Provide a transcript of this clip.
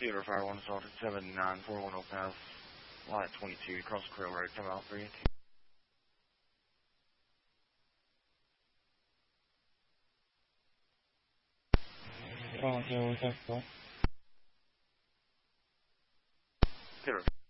Theodore Fire 1 Assaulted 79410 Path, Lot 22, across the Trail Road, come out 3. Theodore